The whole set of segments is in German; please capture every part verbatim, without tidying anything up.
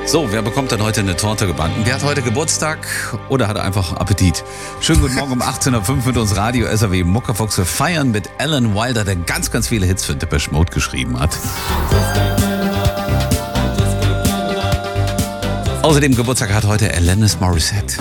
So, wer bekommt denn heute eine Torte gebacken? Wer hat heute Geburtstag oder hat einfach Appetit? Schönen guten Morgen um achtzehn Uhr fünf mit uns Radio S R W Muckerfuchs. Wir feiern mit Alan Wilder, der ganz, ganz viele Hits für Depeche Mode geschrieben hat. Außerdem Geburtstag hat heute Alanis Morissette.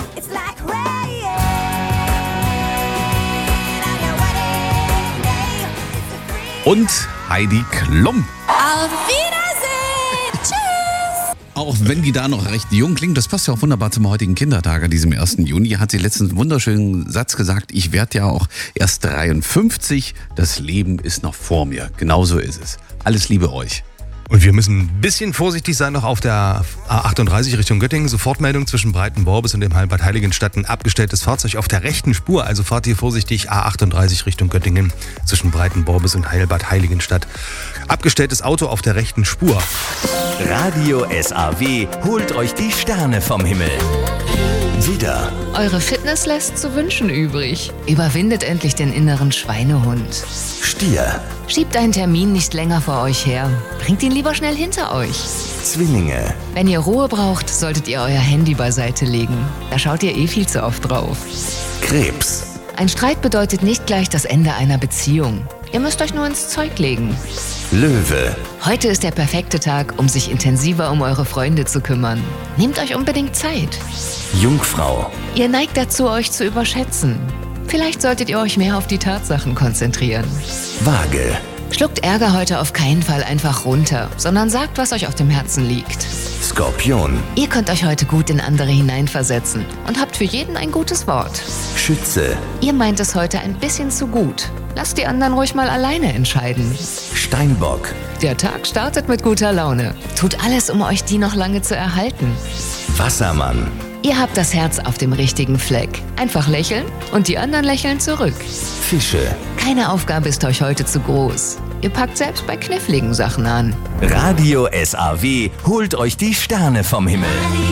Und Heidi Klum. Auf Wiedersehen. Tschüss. Auch wenn die da noch recht jung klingt, das passt ja auch wunderbar zum heutigen Kindertag, an diesem ersten Juni, hat sie letztens einen wunderschönen Satz gesagt, ich werde ja auch erst dreiundfünfzig, das Leben ist noch vor mir. Genauso ist es. Alles Liebe euch. Und wir müssen ein bisschen vorsichtig sein noch auf der A achtunddreißig Richtung Göttingen. Sofortmeldung zwischen Breitenborbis und dem Heilbad Heiligenstadt. Ein abgestelltes Fahrzeug auf der rechten Spur. Also fahrt ihr vorsichtig A achtunddreißig Richtung Göttingen zwischen Breitenborbis und Heilbad Heiligenstadt. Abgestelltes Auto auf der rechten Spur. Radio S R W holt euch die Sterne vom Himmel. Widder, Eure Fitness lässt zu wünschen übrig. Überwindet endlich den inneren Schweinehund. Stier, Schiebt einen Termin nicht länger vor euch her. Bringt ihn lieber schnell hinter euch. Zwillinge, Wenn ihr Ruhe braucht, solltet ihr euer Handy beiseite legen. Da schaut ihr eh viel zu oft drauf. Krebs, Ein Streit bedeutet nicht gleich das Ende einer Beziehung. Ihr müsst euch nur ins Zeug legen. Löwe, Heute ist der perfekte Tag, um sich intensiver um eure Freunde zu kümmern. Nehmt euch unbedingt Zeit. Jungfrau, Ihr neigt dazu, euch zu überschätzen. Vielleicht solltet ihr euch mehr auf die Tatsachen konzentrieren. Waage, Schluckt Ärger heute auf keinen Fall einfach runter, sondern sagt, was euch auf dem Herzen liegt. Skorpion, Ihr könnt euch heute gut in andere hineinversetzen und habt für jeden ein gutes Wort. Schütze, Ihr meint es heute ein bisschen zu gut. Lasst die anderen ruhig mal alleine entscheiden. Steinbock, Der Tag startet mit guter Laune. Tut alles, um euch die noch lange zu erhalten. Wassermann, Ihr habt das Herz auf dem richtigen Fleck. Einfach lächeln und die anderen lächeln zurück. Fische. Keine Aufgabe ist euch heute zu groß. Ihr packt selbst bei kniffligen Sachen an. Radio S R W holt euch die Sterne vom Himmel.